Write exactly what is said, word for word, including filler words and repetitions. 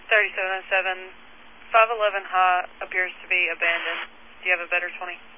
thirty-seven oh seven, five eleven high appears to be abandoned. Do you have a better twenty?